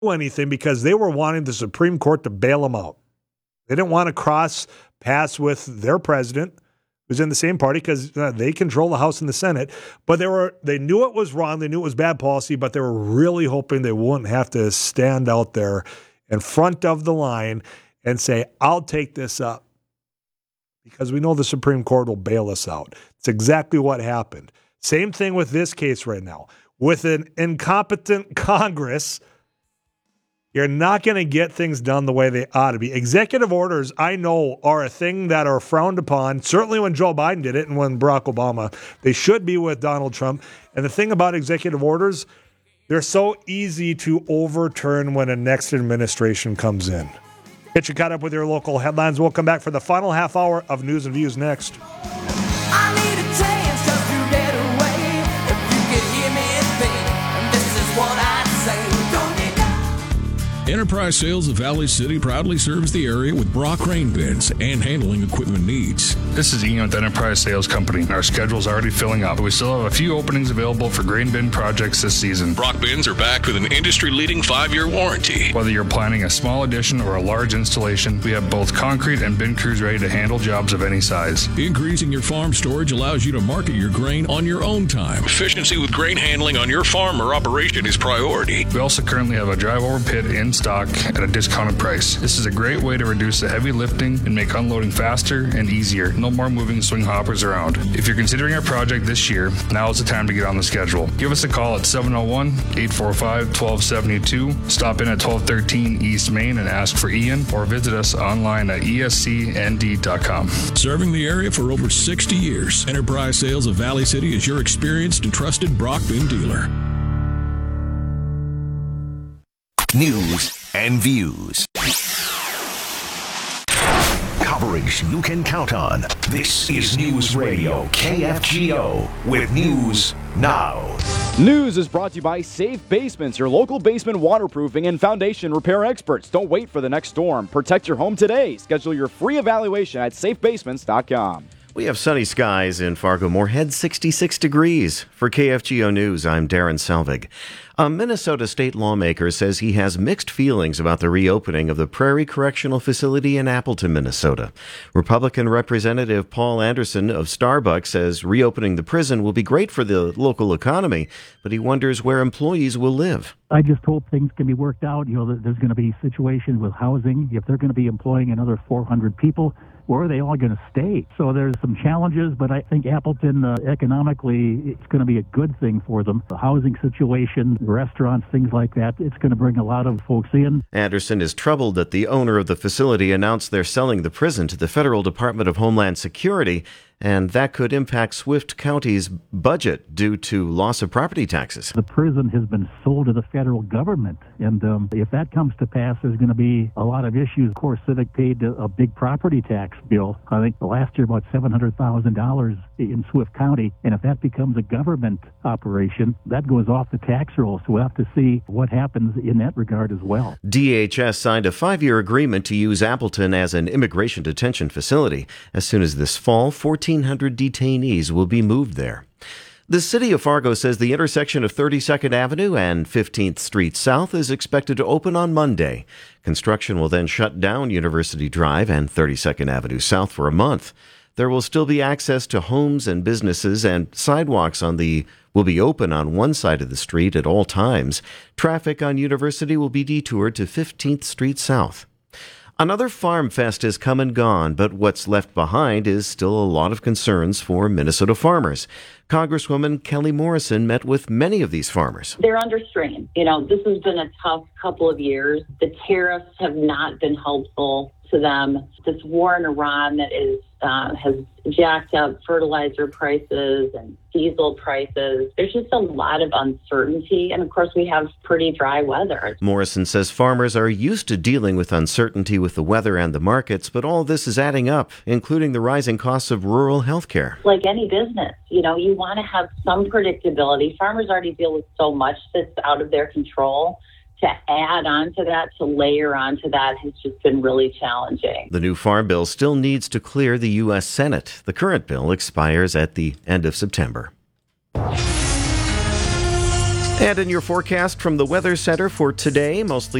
do anything because they were wanting the Supreme Court to bail them out. They didn't want to cross paths with their president, who's in the same party, because they control the House and the Senate. But they knew it was wrong. They knew it was bad policy, but they were really hoping they wouldn't have to stand out there in front of the line and say, I'll take this up, because we know the Supreme Court will bail us out. It's exactly what happened. Same thing with this case right now. With an incompetent Congress, you're not going to get things done the way they ought to be. Executive orders, I know, are a thing that are frowned upon, certainly when Joe Biden did it and when Barack Obama. They should be with Donald Trump. And the thing about executive orders, they're so easy to overturn when a next administration comes in. Get you caught up with your local headlines. We'll come back for the final half hour of News and Views next. I need a chance just to get away. If you could hear me think, this is what I'd say. Don't need Enterprise Sales of Valley City proudly serves the area with Brock grain bins and handling equipment needs. This is Ian with Enterprise Sales Company. Our schedule's already filling up, but we still have a few openings available for grain bin projects this season. Brock bins are backed with an industry-leading 5-year warranty. Whether you're planning a small addition or a large installation, we have both concrete and bin crews ready to handle jobs of any size. Increasing your farm storage allows you to market your grain on your own time. Efficiency with grain handling on your farm or operation is priority. We also currently have a drive-over pit in stock at a discounted price. This is a great way to reduce the heavy lifting and make unloading faster and easier. No more moving swing hoppers around. If you're considering a project this year, now is the time to get on the schedule. Give us a call at 701-845-1272. Stop in at 1213 East Main and ask for Ian, or visit us online at escnd.com. Serving the area for over 60 years, Enterprise Sales of Valley City is your experienced and trusted Brock bin dealer. News and Views. Coverage you can count on. This is News Radio KFGO with News Now. News is brought to you by Safe Basements, your local basement waterproofing and foundation repair experts. Don't wait for the next storm. Protect your home today. Schedule your free evaluation at safebasements.com. We have sunny skies in Fargo-Moorhead, 66 degrees. For KFGO News, I'm Darren Selvig. A Minnesota state lawmaker says he has mixed feelings about the reopening of the Prairie Correctional Facility in Appleton, Minnesota. Republican Representative Paul Anderson of Starbucks says reopening the prison will be great for the local economy, but he wonders where employees will live. I just hope things can be worked out. You know, there's going to be situations with housing. If they're going to be employing another 400 people, where are they all going to stay? So there's some challenges, but I think Appleton, economically, it's going to be a good thing for them. The housing situation, restaurants, things like that, it's going to bring a lot of folks in. Anderson is troubled that the owner of the facility announced they're selling the prison to the Federal Department of Homeland Security, and that could impact Swift County's budget due to loss of property taxes. The prison has been sold to the federal government, and if that comes to pass, there's going to be a lot of issues. Of course, Civic paid a big property tax bill, I think last year about $700,000 in Swift County, and if that becomes a government operation, that goes off the tax roll, so we'll have to see what happens in that regard as well. DHS signed a 5-year agreement to use Appleton as an immigration detention facility. As soon as this fall, 1,400 detainees will be moved there. The city of Fargo says the intersection of 32nd Avenue and 15th Street South is expected to open on Monday. Construction will then shut down University Drive and 32nd Avenue South for a month. There will still be access to homes and businesses, and sidewalks will be open on one side of the street at all times. Traffic on University will be detoured to 15th Street South. Another farm fest has come and gone, but what's left behind is still a lot of concerns for Minnesota farmers. Congresswoman Kelly Morrison met with many of these farmers. They're under strain. You know, this has been a tough couple of years. The tariffs have not been helpful to them. This war in Iran that has jacked up fertilizer prices and diesel prices. There's just a lot of uncertainty. And of course, we have pretty dry weather. Morrison says farmers are used to dealing with uncertainty with the weather and the markets, but all this is adding up, including the rising costs of rural health care. Like any business, you know, you want to have some predictability. Farmers already deal with so much that's out of their control. To add on to that, to layer onto that, has just been really challenging. The new farm bill still needs to clear the U.S. Senate. The current bill expires at the end of September. And in your forecast from the Weather Center for today, mostly